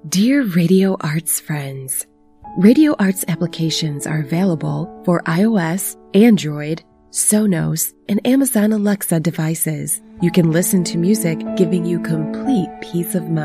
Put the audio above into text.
Dear Radio Arts friends, Radio Arts applications are available for iOS, Android, Sonos, and Amazon Alexa devices. You can listen to music giving you complete peace of mind.